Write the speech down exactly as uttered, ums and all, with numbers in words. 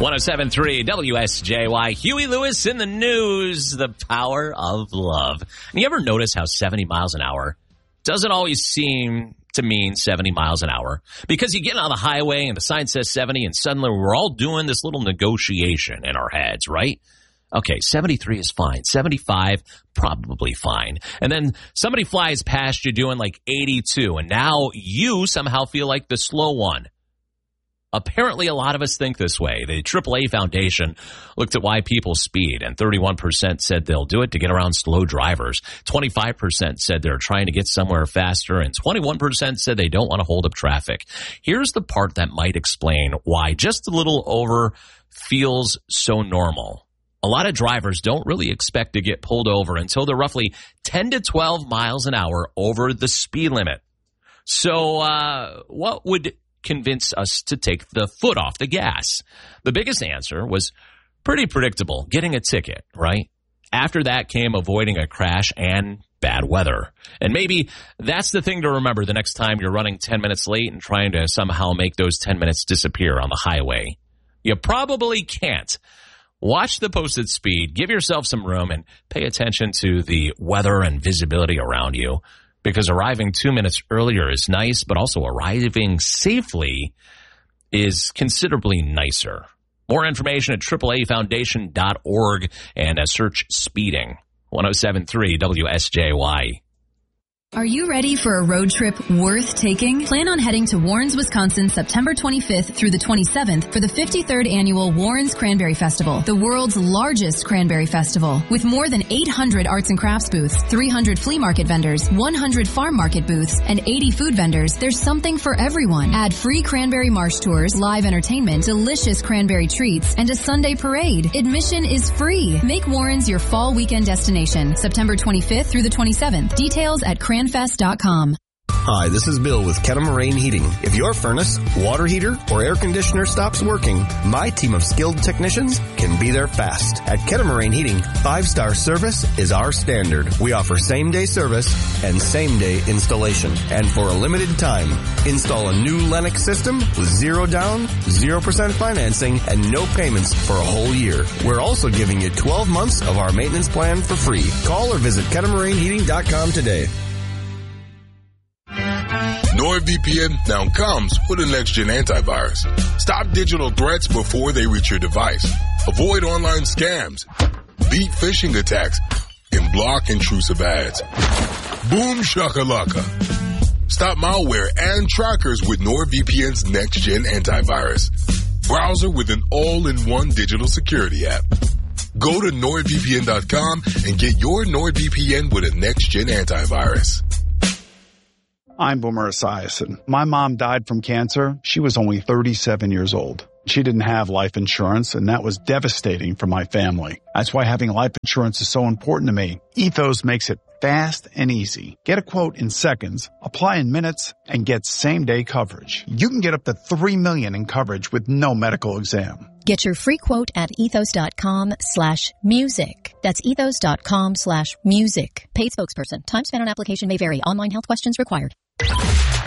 one oh seven point three W S J Y. Huey Lewis in the news. The power of love. And you ever notice how seventy miles an hour doesn't always seem to mean seventy miles an hour? Because you get on the highway and the sign says seventy and suddenly we're all doing this little negotiation in our heads, right? Okay, seventy-three is fine. seventy-five, probably fine. And then somebody flies past you doing like eighty-two, and now you somehow feel like the slow one. Apparently, a lot of us think this way. The triple A Foundation looked at why people speed, and thirty-one percent said they'll do it to get around slow drivers. twenty-five percent said they're trying to get somewhere faster, and twenty-one percent said they don't want to hold up traffic. Here's the part that might explain why just a little over feels so normal. A lot of drivers don't really expect to get pulled over until they're roughly ten to twelve miles an hour over the speed limit. So uh, what would convince us to take the foot off the gas? The biggest answer was pretty predictable, getting a ticket, right? After that came avoiding a crash and bad weather. And maybe that's the thing to remember the next time you're running ten minutes late and trying to somehow make those ten minutes disappear on the highway. You probably can't. Watch the posted speed, give yourself some room, and pay attention to the weather and visibility around you. Because arriving two minutes earlier is nice, but also arriving safely is considerably nicer. More information at triple A foundation dot org and uh, search speeding. one oh seven point three W S J Y. Are you ready for a road trip worth taking? Plan on heading to Warrens, Wisconsin, September twenty-fifth through the twenty-seventh for the fifty-third Annual Warrens Cranberry Festival, the world's largest cranberry festival. With more than eight hundred arts and crafts booths, three hundred flea market vendors, one hundred farm market booths, and eighty food vendors, there's something for everyone. Add free cranberry marsh tours, live entertainment, delicious cranberry treats, and a Sunday parade. Admission is free. Make Warrens your fall weekend destination, September twenty-fifth through the twenty-seventh. Details at cran fest dot com. Hi, this is Bill with Kettle-Moraine Heating. If your furnace, water heater, or air conditioner stops working, my team of skilled technicians can be there fast. At Kettle-Moraine Heating, five-star service is our standard. We offer same-day service and same-day installation. And for a limited time, install a new Lennox system with zero down, zero percent financing, and no payments for a whole year. We're also giving you twelve months of our maintenance plan for free. Call or visit Kettle Moraine Heating dot com today. NordVPN now comes with a next-gen antivirus. Stop digital threats before they reach your device. Avoid online scams, beat phishing attacks, and block intrusive ads. Boom shakalaka. Stop malware and trackers with NordVPN's next-gen antivirus. Browser with an all-in-one digital security app. Go to Nord V P N dot com and get your NordVPN with a next-gen antivirus. I'm Boomer Esiason. My mom died from cancer. She was only thirty-seven years old. She didn't have life insurance, and that was devastating for my family. That's why having life insurance is so important to me. Ethos makes it fast and easy. Get a quote in seconds, apply in minutes, and get same-day coverage. You can get up to three million dollars in coverage with no medical exam. Get your free quote at ethos dot com slash music. That's ethos dot com slash music. Paid spokesperson. Time spent on application may vary. Online health questions required.